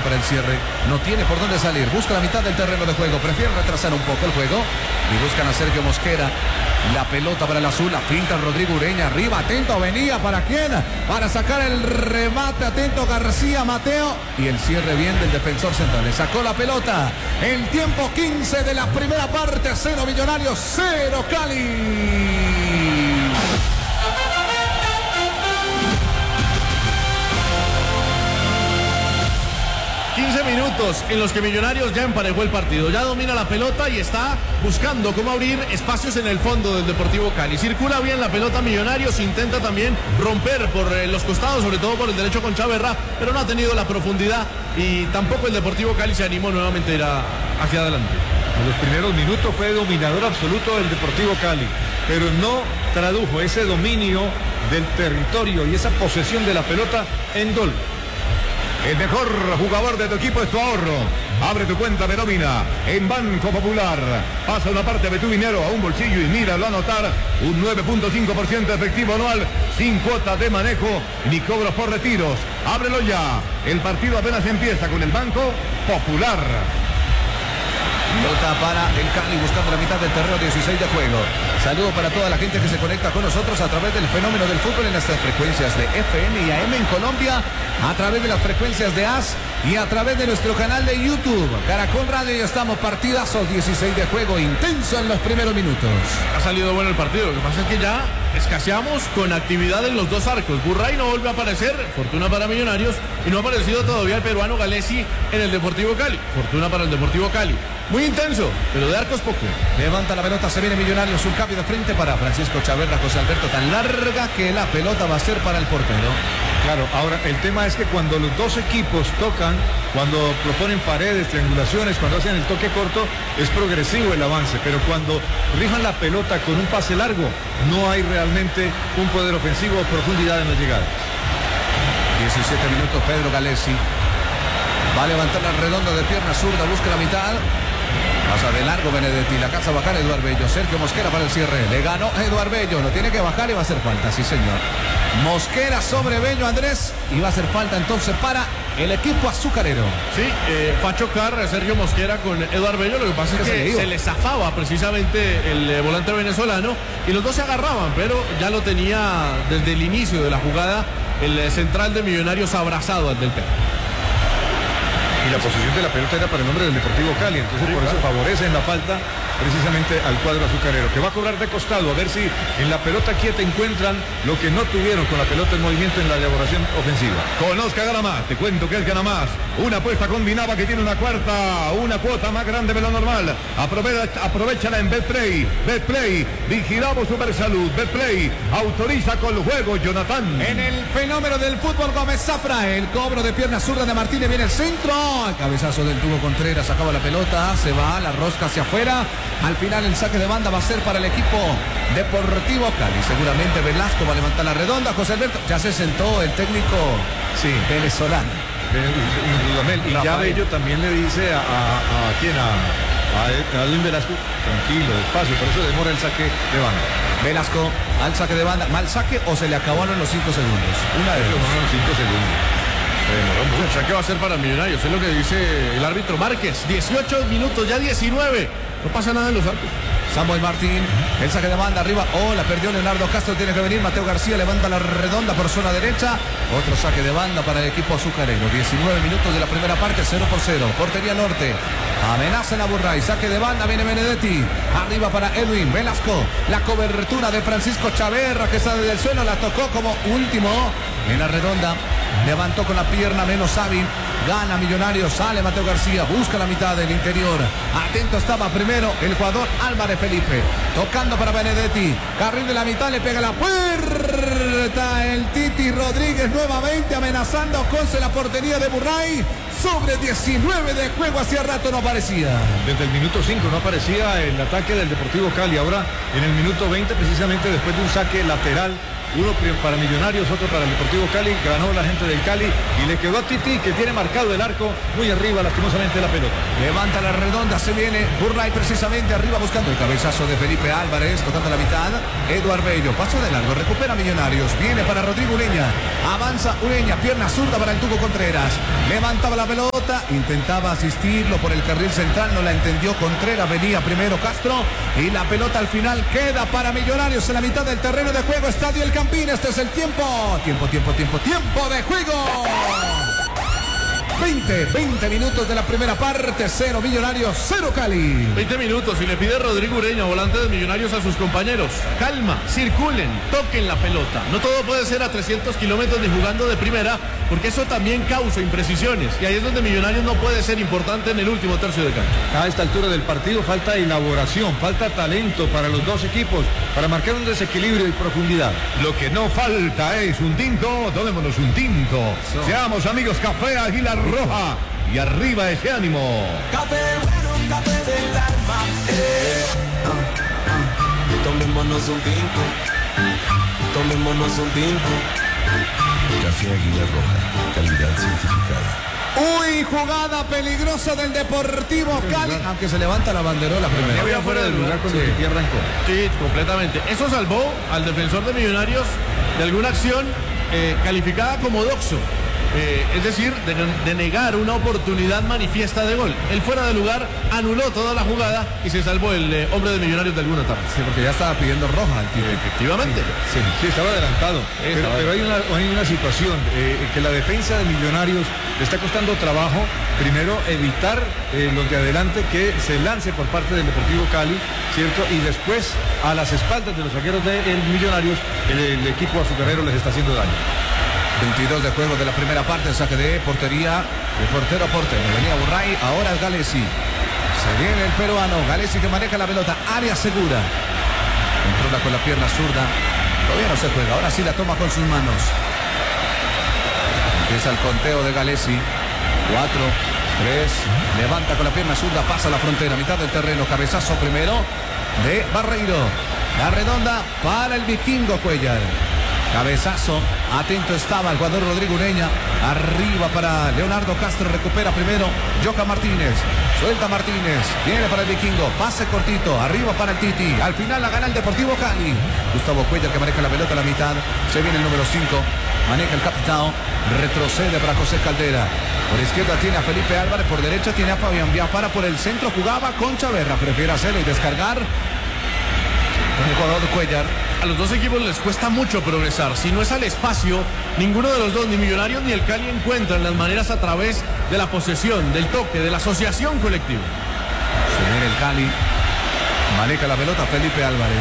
para el cierre. No tiene por dónde salir. Busca la mitad del terreno de juego. Prefiere retrasar un poco el juego. Y buscan a Sergio Mosquera. La pelota para el azul. La finta Rodrigo Ureña. Arriba. Atento. Venía. ¿Para quién? Para sacar el remate. Atento García Mateo. Y el cierre bien del defensor central. Le sacó la pelota. El tiempo 15 de la primera parte. 0 Millonarios. 0 Cali. 15 minutos en los que Millonarios ya emparejó el partido, ya domina la pelota y está buscando cómo abrir espacios en el fondo del Deportivo Cali. Circula bien la pelota Millonarios, intenta también romper por los costados, sobre todo por el derecho con Chaverra, pero no ha tenido la profundidad y tampoco el Deportivo Cali se animó nuevamente a ir hacia adelante. En los primeros minutos fue dominador absoluto del Deportivo Cali, pero no tradujo ese dominio del territorio y esa posesión de la pelota en gol. El mejor jugador de tu equipo es tu ahorro. Abre tu cuenta de nómina en Banco Popular. Pasa una parte de tu dinero a un bolsillo y míralo anotar. Un 9.5% efectivo anual, sin cuotas de manejo ni cobros por retiros. Ábrelo ya. El partido apenas empieza con el Banco Popular. Pelota para el Cali buscando la mitad del terreno, 16 de juego. Saludo para toda la gente que se conecta con nosotros a través del fenómeno del fútbol en nuestras frecuencias de FM y AM en Colombia, a través de las frecuencias de AS y a través de nuestro canal de YouTube. Caracol Radio, estamos partidazo, 16 de juego, intenso en los primeros minutos. Ha salido bueno el partido, lo que pasa es que ya escaseamos con actividad en los dos arcos. Burray no vuelve a aparecer, fortuna para Millonarios, y no ha aparecido todavía el peruano Galesi en el Deportivo Cali, fortuna para el Deportivo Cali. Muy intenso, pero de arcos poco. Levanta la pelota, se viene Millonarios, un cambio de frente para Francisco Chaverra, José Alberto, tan larga que la pelota va a ser para el portero. Claro, ahora el tema es que cuando los dos equipos tocan, cuando proponen paredes, triangulaciones, cuando hacen el toque corto, es progresivo el avance, pero cuando rijan la pelota con un pase largo, no hay realmente un poder ofensivo o profundidad en las llegadas. 17 minutos, Pedro Galesi va a levantar la redonda de pierna zurda, busca la mitad. Pasa de largo Benedetti, la casa bajar Eduardo Bello. Sergio Mosquera para el cierre. Le ganó Eduardo Bello, lo tiene que bajar y va a hacer falta, sí señor. Mosquera sobre Bello, Andrés, y va a hacer falta entonces para el equipo azucarero. Sí, fue a chocar Sergio Mosquera con Eduardo Bello, lo que pasa es que se le zafaba precisamente el volante venezolano y los dos se agarraban, pero ya lo tenía desde el inicio de la jugada el central de Millonarios abrazado al del perro. Y la posición de la pelota era para el hombre del Deportivo Cali, entonces por eso favorecen la falta precisamente al cuadro azucarero, que va a cobrar de costado, a ver si en la pelota quieta encuentran lo que no tuvieron con la pelota en movimiento en la elaboración ofensiva. Conozca Gana Más, te cuento que es Gana Más, una apuesta combinada que tiene una cuota más grande de lo normal. Aprovechala en Betplay. Betplay, vigilamos Supersalud. Betplay, autoriza con el juego, Jonathan. En el fenómeno del fútbol, Gómez Zafra, el cobro de pierna zurda de Martínez, viene el centro, el cabezazo del tubo Contreras, acaba la pelota, se va la rosca hacia afuera. Al final el saque de banda va a ser para el equipo Deportivo Cali. Seguramente Velasco va a levantar la redonda. José Alberto, ya se sentó el técnico venezolano. Y ya Bello también le dice a Edwin Velasco, tranquilo, despacio, por eso demora el saque de banda. Velasco al saque de banda, mal saque o se le acabaron los 5 segundos. Una de ellos. 5 segundos. El saque va a ser para Millonarios, es lo que dice el árbitro Márquez. 18 minutos, ya 19. No pasa nada en los arcos. Samuel Martín, el saque de banda arriba. La perdió Leonardo Castro, tiene que venir. Mateo García levanta la redonda por zona derecha. Otro saque de banda para el equipo azucarero. 19 minutos de la primera parte, 0-0. Portería norte. Amenaza en la Burray. Saque de banda, viene Benedetti. Arriba para Edwin Velasco. La cobertura de Francisco Chaverra, que sale del suelo. La tocó como último en la redonda. Levantó con la pierna menos hábil. Gana Millonarios, sale Mateo García, busca la mitad del interior. Atento estaba primero el jugador Álvarez Felipe. Tocando para Benedetti. Carril de la mitad, le pega la puerta. El Titi Rodríguez nuevamente amenazando con la portería de Burray. Sobre 19 de juego, hacía rato no aparecía. Desde el minuto 5 no aparecía el ataque del Deportivo Cali. Ahora en el minuto 20, precisamente después de un saque lateral uno para Millonarios, otro para el Deportivo Cali. Ganó la gente del Cali y le quedó a Titi, que tiene marcado el arco muy arriba, lastimosamente, la pelota. Levanta la redonda, se viene Burray precisamente arriba buscando el cabezazo de Felipe Álvarez, tocando la mitad. Eduard Bello, paso de largo, recupera Millonarios, viene para Rodrigo Ureña, avanza Ureña, pierna zurda para el Tuco Contreras, levantaba la pelota, intentaba asistirlo por el carril central, no la entendió Contreras, venía primero Castro y la pelota al final queda para Millonarios en la mitad del terreno de juego. Estadio El Campín, este es el tiempo de juego. 20 minutos de la primera parte, 0 Millonarios, 0 Cali. 20 minutos y le pide Rodrigo Ureña, volante de Millonarios, a sus compañeros: calma, circulen, toquen la pelota. No todo puede ser a 300 kilómetros ni jugando de primera, porque eso también causa imprecisiones. Y ahí es donde Millonarios no puede ser importante en el último tercio de cancha. A esta altura del partido falta elaboración, falta talento para los dos equipos, para marcar un desequilibrio y profundidad. Lo que no falta es un tinto, tomémonos un tinto. Seamos amigos, Café Águila Roja. Y arriba ese ánimo. Café bueno, café del alma. Tomémonos un tinto. Tomémonos un tinto. Café Águila Roja, calidad certificada. Uy, jugada peligrosa del Deportivo Cali. Aunque se levanta la banderola primero. Había fuera del lugar cuando el Titi arrancó. Sí, completamente. Eso salvó al defensor de Millonarios de alguna acción calificada como doxo. Es decir, de negar una oportunidad manifiesta de gol. Él fuera de lugar anuló toda la jugada y se salvó el hombre de Millonarios de alguna etapa. Sí, porque ya estaba pidiendo roja al Titi. Efectivamente. Sí, estaba adelantado. Pero hay una situación que la defensa de Millonarios le está costando trabajo. Primero, evitar los de adelante que se lance por parte del Deportivo Cali, ¿cierto? Y después, a las espaldas de los zagueros de Millonarios, el equipo azucarero les está haciendo daño. 22 de juego de la primera parte, saque de portería, de portero a portero. Venía Burray, ahora es Galesi. Se viene el peruano, Galesi que maneja la pelota, área segura. Controla con la pierna zurda. Todavía no se juega, ahora sí la toma con sus manos. Empieza el conteo de Galesi. 4, 3, levanta con la pierna zurda, pasa la frontera, mitad del terreno, cabezazo primero de Barreiro. La redonda para el vikingo Cuellar. Cabezazo, atento estaba el jugador Rodrigo Ureña. Arriba para Leonardo Castro, recupera primero Joca Martínez. Suelta Martínez, viene para el vikingo, pase cortito, arriba para el Titi. Al final la gana el Deportivo Cali. Gustavo Cuellar que maneja la pelota a la mitad. Se viene el número 5, maneja el capitán. Retrocede para José Caldera. Por izquierda tiene a Felipe Álvarez, por derecha tiene a Fabián Biafara. Por el centro jugaba con Chaverra. Prefiere hacerlo y descargar el jugador de Cuellar. A los dos equipos les cuesta mucho progresar. Si no es al espacio, ninguno de los dos, ni Millonarios ni el Cali, encuentran las maneras a través de la posesión, del toque, de la asociación colectiva. Se viene el Cali. Maneja la pelota Felipe Álvarez.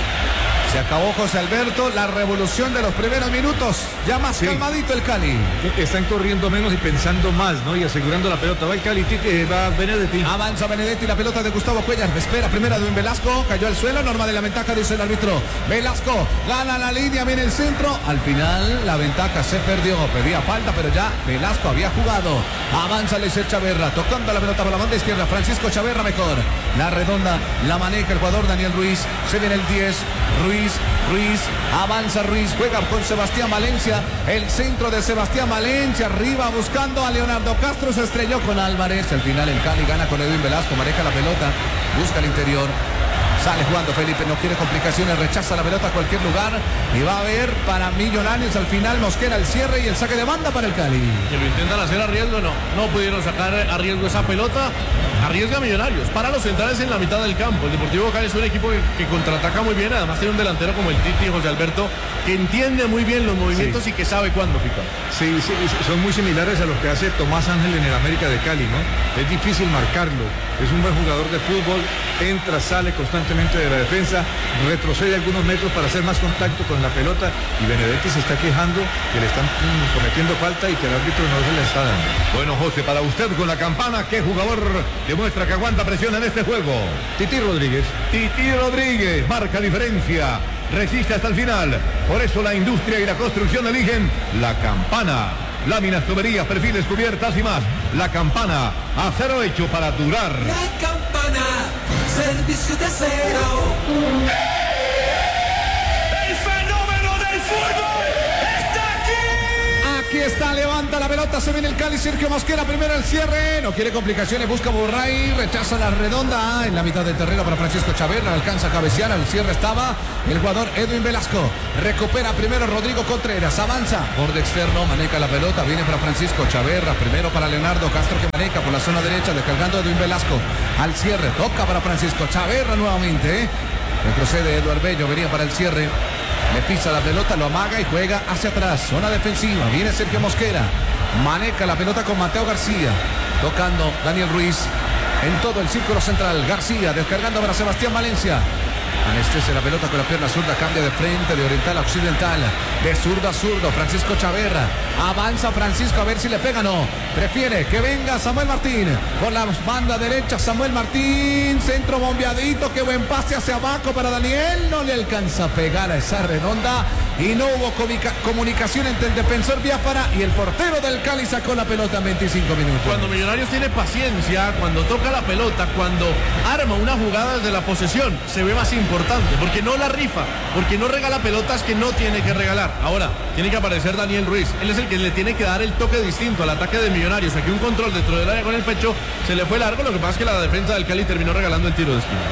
Se acabó, José Alberto, la revolución de los primeros minutos. Ya más calmadito el Cali. Están corriendo menos y pensando más, ¿no? Y asegurando la pelota. Va el Cali, va Benedetti. Avanza Benedetti, la pelota de Gustavo Cuellar. Espera, primera de un Velasco. Cayó al suelo, norma de la ventaja, dice el árbitro. Velasco gana la línea, viene el centro. Al final la ventaja se perdió. Pedía falta, pero ya Velasco había jugado. Avanza Leiser Chaverra, tocando la pelota por la banda izquierda. Francisco Chaverra mejor. La redonda la maneja el jugador Daniel Ruiz. Se viene el 10. Ruiz, avanza Ruiz, juega con Sebastián Valencia, el centro de Sebastián Valencia, arriba buscando a Leonardo Castro, se estrelló con Álvarez, al final el Cali gana con Edwin Velasco, maneja la pelota, busca el interior, sale jugando Felipe, no quiere complicaciones, rechaza la pelota a cualquier lugar y va a haber para Millonarios al final Mosquera el cierre y el saque de banda para el Cali. Que lo intentan hacer a riesgo, no pudieron sacar a riesgo esa pelota. Arriesga Millonarios, para los centrales en la mitad del campo. El Deportivo Cali es un equipo que contraataca muy bien, además tiene un delantero como el Titi, José Alberto, que entiende muy bien los movimientos y que sabe cuándo picar. Sí, son muy similares a lo que hace Tomás Ángel en el América de Cali, ¿no? Es difícil marcarlo, es un buen jugador de fútbol, entra, sale constantemente de la defensa, retrocede algunos metros para hacer más contacto con la pelota y Benedetti se está quejando que le están cometiendo falta y que el árbitro no se le está dando. Bueno, José, para usted con la campana, ¿qué jugador demuestra que aguanta presión en este juego? Titi Rodríguez. Titi Rodríguez marca diferencia, resiste hasta el final. Por eso la industria y la construcción eligen la campana. Láminas, tuberías, perfiles, cubiertas y más. La campana, acero hecho para durar. La campana, servicio de acero. El fenómeno del fútbol está aquí. Aquí está, levanta la pelota, se viene el Cali, Sergio Mosquera, primero el cierre, no quiere complicaciones, busca Burray, rechaza la redonda, en la mitad del terreno para Francisco Chaverra, alcanza a cabecear, al cierre estaba el jugador Edwin Velasco, recupera primero Rodrigo Contreras, avanza, borde externo, maneja la pelota, viene para Francisco Chaverra, primero para Leonardo Castro que maneja por la zona derecha, descargando Edwin Velasco, al cierre, toca para Francisco Chaverra nuevamente, retrocede Eduardo Bello, venía para el cierre. Le pisa la pelota, lo amaga y juega hacia atrás. Zona defensiva. Viene Sergio Mosquera. Maneja la pelota con Mateo García. Tocando Daniel Ruiz. En todo el círculo central. García descargando para Sebastián Valencia. Anestesia la pelota con la pierna zurda. Cambia de frente, de oriental a occidental. De zurdo a zurdo. Francisco Chaverra. Avanza Francisco a ver si le pega. No. Prefiere que venga Samuel Martín. Por la banda derecha Samuel Martín. Centro bombeadito. Qué buen pase hacia abajo para Daniel. No le alcanza a pegar a esa redonda. Y no hubo comunicación entre el defensor Biafara y el portero del Cali. Sacó la pelota en 25 minutos. Cuando Millonarios tiene paciencia, cuando toca la pelota, cuando arma una jugada desde la posesión, se ve más importante, porque no la rifa, porque no regala pelotas que no tiene que regalar. Ahora, tiene que aparecer Daniel Ruiz. Él es el que le tiene que dar el toque distinto al ataque de Millonarios. Aquí un control dentro del área con el pecho, se le fue largo, lo que pasa es que la defensa del Cali terminó regalando el tiro de esquina.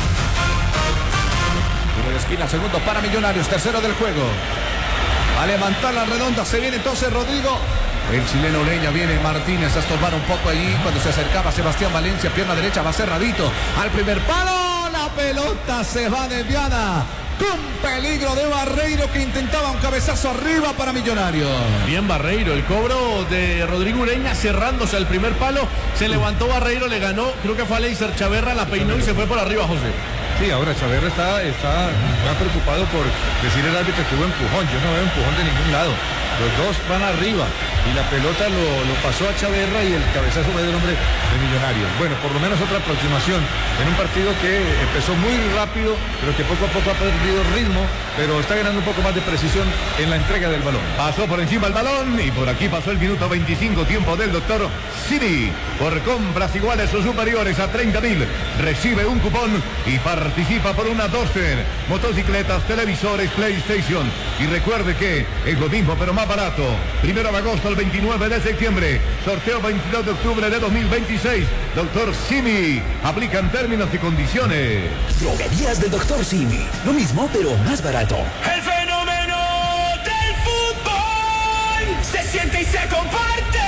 Tiro de esquina, segundo para Millonarios, tercero del juego. A levantar la redonda, se viene entonces Rodrigo. El chileno Ureña, viene Martínez a estorbar un poco allí cuando se acercaba Sebastián Valencia, pierna derecha, va cerradito al primer palo, la pelota se va desviada. Con peligro de Barreiro que intentaba un cabezazo arriba para Millonarios. Bien Barreiro, el cobro de Rodrigo Ureña cerrándose al primer palo, se levantó Barreiro, le ganó, creo que fue a Leiser Chaverra, la peinó y se fue por arriba, José. Sí, ahora Chaverra está preocupado por decir el árbitro que hubo empujón. Yo no veo empujón de ningún lado. Los dos van arriba y la pelota lo pasó a Chaverra y el cabezazo fue del hombre de Millonarios. Bueno, por lo menos otra aproximación en un partido que empezó muy rápido, pero que poco a poco ha perdido ritmo, pero está ganando un poco más de precisión en la entrega del balón. Pasó por encima el balón y por aquí pasó el minuto 25, tiempo del doctor Simi. Por compras iguales o superiores a 30.000, recibe un cupón y participa por una Duster, motocicletas, televisores, PlayStation. Y recuerde que es lo mismo pero más barato. 1 de agosto al 29 de septiembre. Sorteo 22 de octubre de 2026. Doctor Simi. Aplican términos y condiciones. Droguerías del Dr. Simi. Lo mismo, pero más barato. El fenómeno del fútbol se siente y se comparte.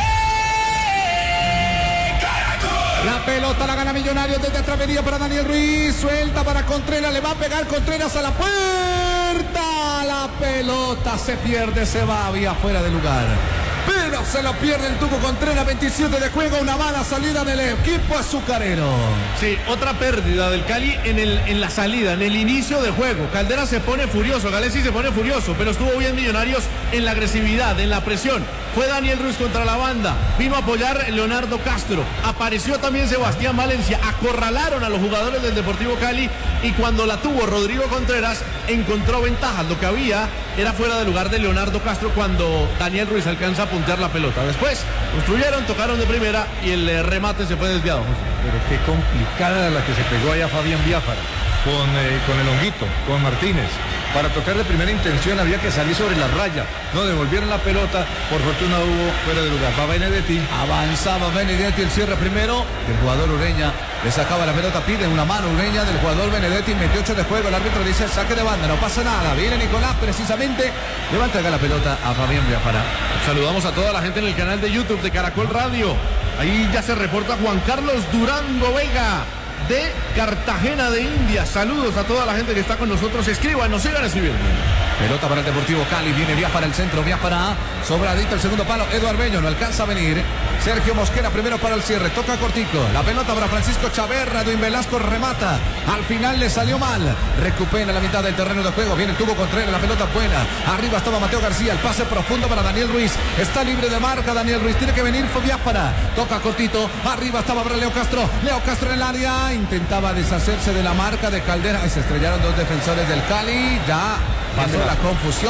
Caracol. La pelota la gana Millonarios desde atrás, venía para Daniel Ruiz, suelta para Contreras, le va a pegar Contreras a la puerta. La pelota se pierde, se va, había fuera de lugar. Pero se lo pierde el Tuco Contreras, 27 de juego, una mala salida del equipo azucarero. Sí, otra pérdida del Cali en la salida, en el inicio de juego. Caldera se pone furioso, Galesi se pone furioso, pero estuvo bien Millonarios en la agresividad, en la presión. Fue Daniel Ruiz contra la banda, vino a apoyar Leonardo Castro, apareció también Sebastián Valencia, acorralaron a los jugadores del Deportivo Cali y cuando la tuvo Rodrigo Contreras encontró ventajas. Lo que había era fuera de lugar de Leonardo Castro cuando Daniel Ruiz alcanza a puntear la pelota. Después construyeron, tocaron de primera y el remate se fue desviado. Pero qué complicada la que se pegó allá Fabián Biafara con el honguito, con Martínez. Para tocar de primera intención había que salir sobre la raya. No devolvieron la pelota, por fortuna hubo fuera de lugar. Va Benedetti. Avanzaba Benedetti, el cierre primero. El jugador Ureña le sacaba la pelota, pide una mano Ureña del jugador Benedetti, 28 de juego. El árbitro dice saque de banda, no pasa nada. Viene Nicolás precisamente, le va a entregar la pelota a Fabián Biafara. Saludamos a toda la gente en el canal de YouTube de Caracol Radio. Ahí ya se reporta Juan Carlos Durango Vega de Cartagena de India. Saludos a toda la gente que está con nosotros. Escriban, nos sigan escribiendo. Pelota para el Deportivo Cali, viene Biafara el centro, Biafara sobradito el segundo palo, Eduardo Bello no alcanza a venir. Sergio Mosquera primero para el cierre, toca cortico, la pelota para Francisco Chaverra, Edwin Velasco remata, al final le salió mal, recupera la mitad del terreno de juego, viene el Tubo Contreras, la pelota buena, arriba estaba Mateo García, el pase profundo para Daniel Ruiz, está libre de marca Daniel Ruiz, tiene que venir Biafara, toca cortito, arriba estaba para Leo Castro en el área, intentaba deshacerse de la marca de Caldera, y se estrellaron dos defensores del Cali, ya pasó la confusión,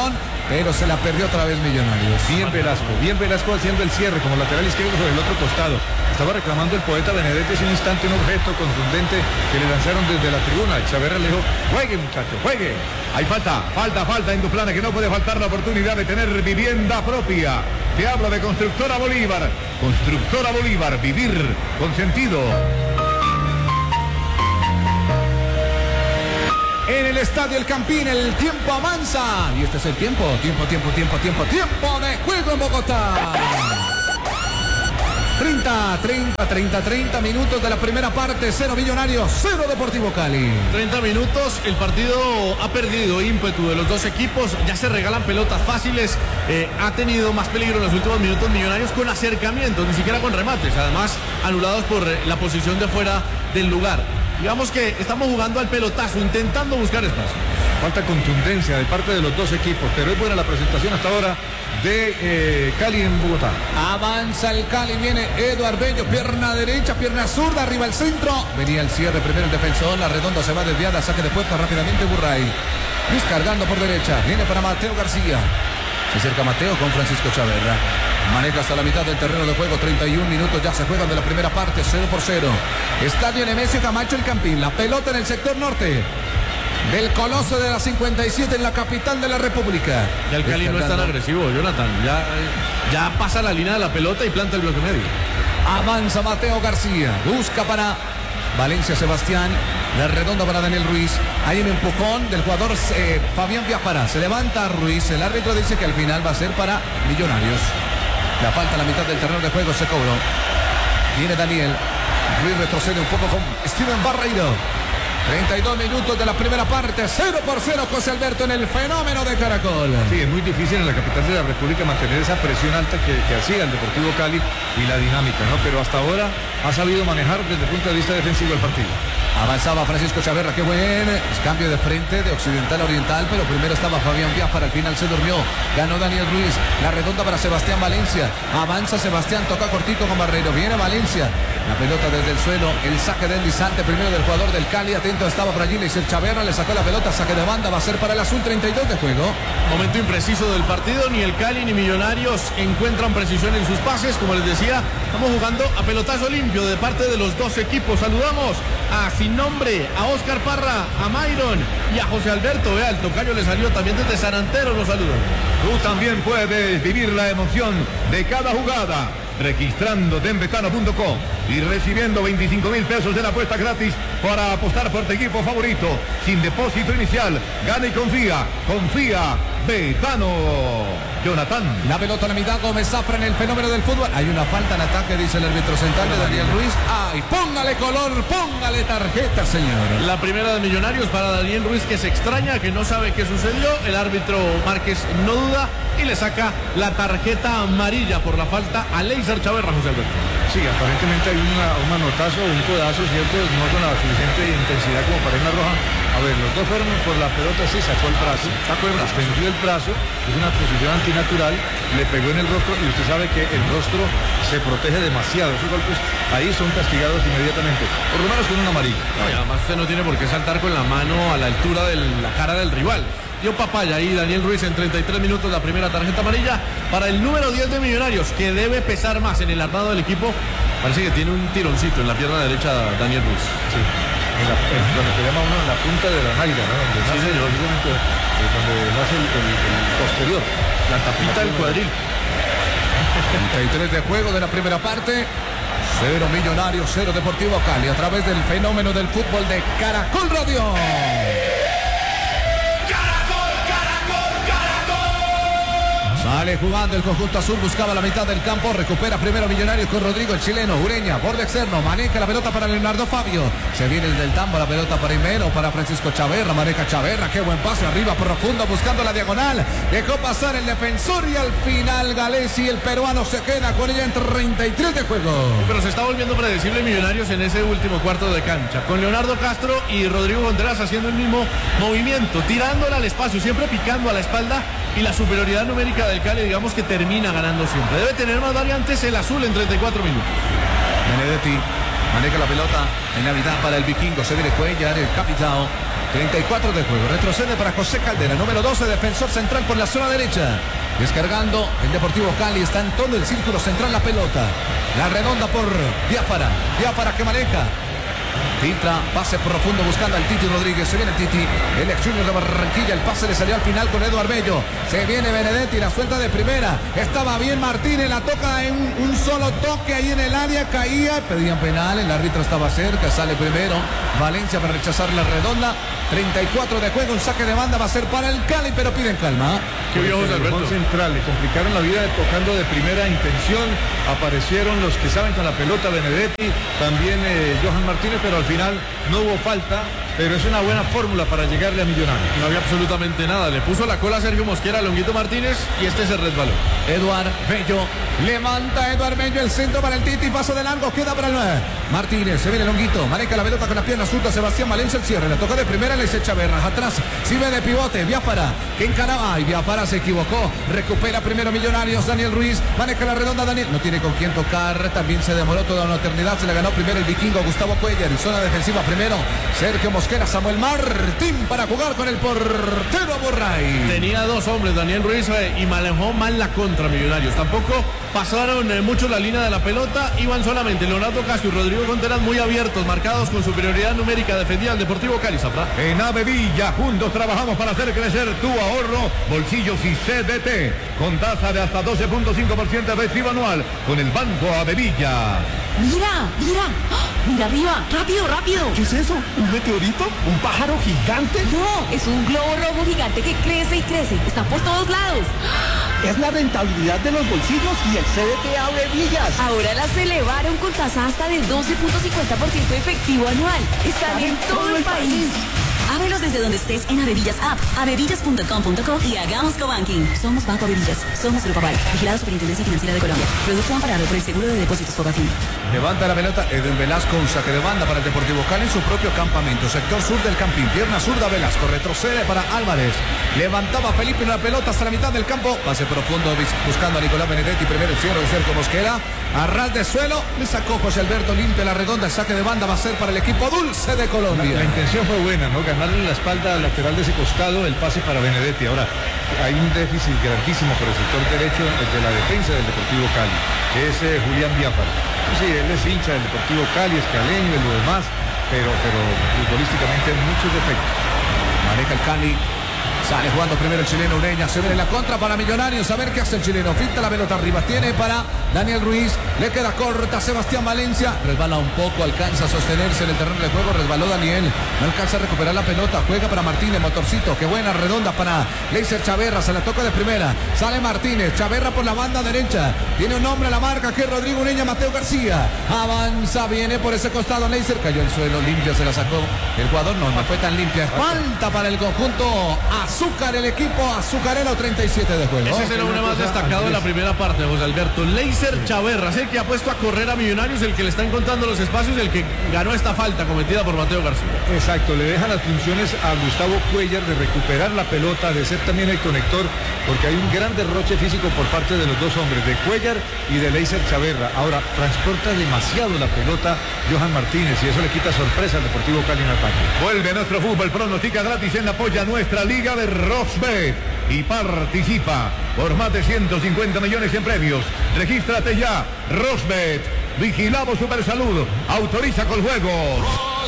pero se la perdió otra vez Millonarios. Bien Velasco haciendo el cierre como lateral izquierdo sobre el otro costado. Estaba reclamando el poeta Benedetti hace un instante un objeto contundente que le lanzaron desde la tribuna. Chaverra le dijo, juegue muchacho, juegue. Hay falta en Duplana, que no puede faltar la oportunidad de tener vivienda propia. Te hablo de Constructora Bolívar. Constructora Bolívar, vivir con sentido. En el Estadio El Campín el tiempo avanza. Y este es el tiempo de juego en Bogotá. 30 minutos de la primera parte. 0 Millonarios, 0 Deportivo Cali. 30 minutos, el partido ha perdido ímpetu de los dos equipos, ya se regalan pelotas fáciles, ha tenido más peligro en los últimos minutos Millonarios con acercamientos, ni siquiera con remates, además anulados por la posición de fuera del lugar. Digamos que estamos jugando al pelotazo, intentando buscar espacio. Falta contundencia de parte de los dos equipos, pero es buena la presentación hasta ahora de Cali en Bogotá. Avanza el Cali, viene Eduard Bello, pierna derecha, pierna zurda, arriba el centro. Venía el cierre primero el defensor, la redonda se va desviada, saque de puerta rápidamente Burray. Descargando por derecha, viene para Mateo García. Se acerca Mateo con Francisco Chaverra. Maneja hasta la mitad del terreno de juego, 31 minutos ya se juegan de la primera parte, 0-0. Estadio Nemesio Camacho El Campín, la pelota en el sector norte del Coloso de la 57 en la capital de la República. Ya el Cali no es tan agresivo, Jonathan. Ya pasa la línea de la pelota y planta el bloque medio. Avanza Mateo García. Busca para Valencia Sebastián. La redonda para Daniel Ruiz. Hay un empujón del jugador Fabián Viajara. Se levanta Ruiz. El árbitro dice que al final va a ser para Millonarios. La falta a la mitad del terreno de juego se cobró. Viene Daniel. Ruiz retrocede un poco con Steven Barreiro. 32 minutos de la primera parte, 0-0 José Alberto en el fenómeno de Caracol. Sí, es muy difícil en la capital de la República mantener esa presión alta que hacía el Deportivo Cali y la dinámica, ¿no? Pero hasta ahora ha sabido manejar desde el punto de vista defensivo el partido. Avanzaba Francisco Chaverra, qué buen cambio de frente de occidental a oriental, pero primero estaba Fabián Viajara, al final se durmió, ganó Daniel Ruiz, la redonda para Sebastián Valencia, avanza Sebastián, toca cortico con Barreiro, viene Valencia, la pelota desde el suelo, el saque deslizante primero del jugador del Cali, atento estaba por allí, Leiser Chaverra, le sacó la pelota, saque de banda, va a ser para el azul, 32 de juego. Momento impreciso del partido, ni el Cali ni Millonarios encuentran precisión en sus pases, como les decía, estamos jugando a pelotazo limpio de parte de los dos equipos. Saludamos a Sin Nombre, a Oscar Parra, a Myron y a José Alberto. Vea, el tocayo le salió también desde San Antero, nos saludan. Tú también puedes vivir la emoción de cada jugada registrándote en betano.com y recibiendo 25.000 pesos de la apuesta gratis para apostar por tu equipo favorito sin depósito inicial. Gana y confía Betano. Jonathan. La pelota a la mitad, Gómez Zafra en el fenómeno del fútbol. Hay una falta en ataque, dice el árbitro central de Daniel Ruiz. ¡Ay! Póngale color, póngale tarjeta, señor. La primera de Millonarios para Daniel Ruiz, que se extraña, que no sabe qué sucedió. El árbitro Márquez no duda y le saca la tarjeta amarilla por la falta a Leiser Chaverra, José Alberto. Sí, aparentemente hay un manotazo, un codazo, ¿cierto? No con la suficiente intensidad como para una roja. A ver, los dos fueron por la pelota, sí, sacó el brazo, extendió el brazo, es una posición antinatural, le pegó en el rostro y usted sabe que el rostro se protege demasiado. Esos golpes ahí son castigados inmediatamente, por lo menos con una amarilla. No, y además usted no tiene por qué saltar con la mano a la altura de la cara del rival. Dio papaya ahí Daniel Ruiz en 33 minutos la primera tarjeta amarilla para el número 10 de Millonarios, que debe pesar más en el armado del equipo. Parece que tiene un tironcito en la pierna derecha Daniel Ruiz. Sí. Donde se llama uno en la punta de la nalga, ¿no? Donde nace, donde nace el posterior, la tapita del cuadril. 33 de juego de la primera parte. 0 Millonarios, 0 Deportivo Cali a través del fenómeno del fútbol de Caracol Radio. Sale jugando el conjunto azul, buscaba la mitad del campo, recupera primero Millonarios con Rodrigo, el chileno, Ureña, borde externo, maneja la pelota para Leonardo Fabio, se viene el del tambo, la pelota primero para Francisco Chaverra, maneja Chaverra, qué buen pase arriba, profundo, buscando la diagonal, dejó pasar el defensor y al final Galesi, el peruano, se queda con ella en 33 de juego. Pero se está volviendo predecible Millonarios en ese último cuarto de cancha, con Leonardo Castro y Rodrigo Contreras haciendo el mismo movimiento, tirándola al espacio, siempre picando a la espalda, y la superioridad numérica del Cali, digamos que termina ganando siempre. Debe tener más variantes el azul en 34 minutos. Benedetti Maneja la pelota en la mitad para el vikingo. Se viene Cuellar, el capitán. 34 de juego. Retrocede para José Caldera. Número 12, defensor central por la zona derecha. Descargando el Deportivo Cali. Está en todo el círculo central la pelota. La redonda por Biafara. Biafara que maneja. Filtra, pase profundo buscando al Titi Rodríguez. Se viene el Titi, el ex Junior de Barranquilla. El pase le salió al final con Eduard Bello. Se viene Benedetti, la suelta de primera. Estaba bien Martínez, la toca en un solo toque ahí en el área. Caía, pedían penal. El árbitro estaba cerca, sale primero Valencia para rechazar la redonda. 34 de juego, un saque de banda va a ser para el Cali, pero piden calma. Qué vio José Alberto. Central, le complicaron la vida tocando de primera intención. Aparecieron los que saben con la pelota, Benedetti, también Johan Martínez, pero al final no hubo falta. Pero es una buena fórmula para llegarle a Millonarios. No había absolutamente nada. Le puso la cola a Sergio Mosquera, a Longuito Martínez y este se resbaló. Eduard Bello, levanta Eduard Bello, el centro para el Titi, paso de largo, queda para el 9. Martínez, se viene Longuito, maneja la pelota con la pierna zurda, Sebastián Valencia el cierre, la toca de primera, le echa Chaverra, atrás, sirve de pivote, Biafara, que encaraba, y Biafara se equivocó, recupera primero Millonarios, Daniel Ruiz, maneja la redonda, Daniel, no tiene con quién tocar, también se demoró toda una eternidad, se le ganó primero el vikingo Gustavo Cuellar, y zona defensiva primero, Sergio Mosquera, Samuel Martín para jugar con el portero Borray. Tenía dos hombres, Daniel Ruiz, y manejó mal la contra Millonarios. Tampoco pasaron mucho la línea de la pelota, iban solamente Leonardo Castro y Rodrigo Contreras muy abiertos, marcados con superioridad numérica, defendía el Deportivo Cali. Zafra. En Avevilla, juntos trabajamos para hacer crecer tu ahorro, bolsillos y CDT, con tasa de hasta 12.5% efectivo anual, con el Banco Avevilla. Mira, mira, mira arriba, rápido, rápido. ¿Qué es eso? ¿Un meteorito? ¿Un pájaro gigante? No, es un globo rojo gigante que crece y crece, está por todos lados. Es la rentabilidad de los bolsillos y el CDT Avevillas. Ahora las elevaron con tasa hasta del 12.50% efectivo anual. Están en todo el país. Ábrelos desde donde estés en Avevillas App, avevillas.com.co y hagamos cobanking. Somos Banco Avevillas, somos Grupo Aval, vigilado Superintendencia Financiera de Colombia. Producto amparado por el Seguro de Depósitos Fogafín. Levanta la pelota Edwin Velasco, un saque de banda para el Deportivo Cali en su propio campamento, sector sur del Campín, pierna zurda Velasco, retrocede para Álvarez, levantaba Felipe la pelota hasta la mitad del campo, pase profundo buscando a Nicolás Benedetti, primero el cierre de Sergio Mosquera, a ras de suelo, le sacó José Alberto, limpia la redonda, el saque de banda va a ser para el equipo dulce de Colombia. La intención fue buena, ¿no? Ganarle la espalda al lateral de ese costado, el pase para Benedetti. Ahora, hay un déficit grandísimo por el sector derecho de la defensa del Deportivo Cali, que es Julián Biafara. Sí, él es hincha del Deportivo Cali, es caleño y lo demás, pero futbolísticamente muchos defectos. Maneja el Cali. Sale jugando primero el chileno Ureña, se viene la contra para Millonarios, a ver qué hace el chileno, filtra la pelota arriba, tiene para Daniel Ruiz, le queda corta Sebastián Valencia, resbala un poco, alcanza a sostenerse en el terreno de juego, resbaló Daniel, no alcanza a recuperar la pelota, juega para Martínez, motorcito, qué buena redonda para Leiser Chaverra, se la toca de primera, sale Martínez, Chaverra por la banda derecha, tiene un hombre a la marca que es Rodrigo Ureña, Mateo García, avanza, viene por ese costado, Leiser cayó el suelo, limpia, se la sacó, el jugador no fue tan limpia, falta para el conjunto Azúcar, el equipo azucarero, 37 de juego. Ese es el hombre más destacado de la primera parte, José Alberto. Leiser Chaverra, es el que ha puesto a correr a Millonarios, el que le está encontrando los espacios, el que ganó esta falta cometida por Mateo García. Exacto, le dejan las funciones a Gustavo Cuellar de recuperar la pelota, de ser también el conector, porque hay un gran derroche físico por parte de los dos hombres, de Cuellar y de Leiser Chaverra. Ahora, transporta demasiado la pelota Johan Martínez y eso le quita sorpresa al Deportivo Cali en ataque. Vuelve nuestro fútbol, pronostica gratis en apoya nuestra liga de Rosbet y participa por más de 150 millones en premios. Regístrate ya, Rosbet, vigilado Supersalud, autoriza con juegos.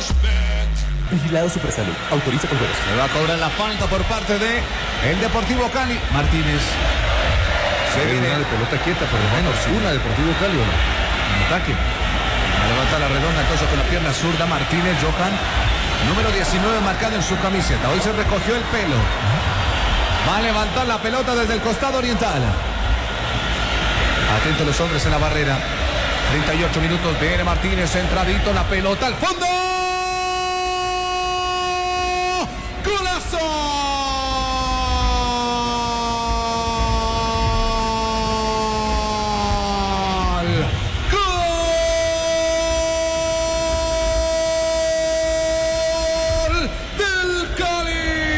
Vigilado Supersalud, autoriza con juegos. Le va a cobrar la falta por parte de el Deportivo Cali. Martínez. Se viene una de pelota quieta, por lo menos una Deportivo Cali, ¿o no? En ataque. A levantar la redonda, entonces con la pierna zurda, Martínez, Johan. Número 19 marcado en su camiseta. Hoy se recogió el pelo. Va a levantar la pelota desde el costado oriental. Atentos los hombres en la barrera. 38 minutos. Viene Martínez, centradito, la pelota al fondo. ¡Golazo!